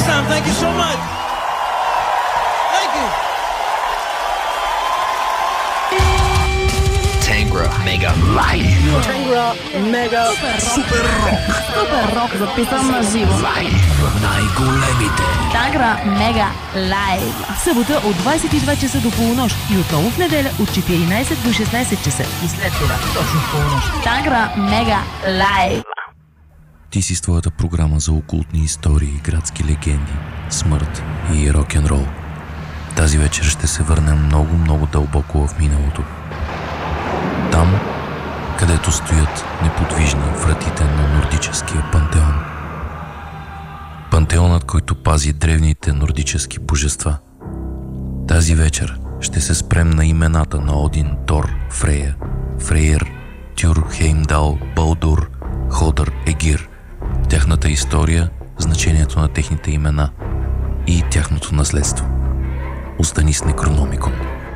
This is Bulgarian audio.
time. Thank you so much. Thank you. Tangra Mega Live. Tangra Mega Супер рок, записан на живо. Най-големите. Tangra Mega Live. Събота от 22 часа до полунощ и отново в неделя от 14 до 16 часа. И след това точно в полунощ. Tangra Mega Live. Ти си с твоята програма за окултни истории, градски легенди, смърт и рок-н-рол. Тази вечер ще се върнем много дълбоко в миналото. Там, където стоят неподвижни вратите на нордическия пантеон. Пантеонът, който пази древните нордически божества. Тази вечер ще се спрем на имената на Один, Тор, Фрея, Фрейр, Тюр, Хеймдал, Балдур, Ходър, Егир, тяхната история, значението на техните имена и тяхното наследство. Остани с Некрономикон.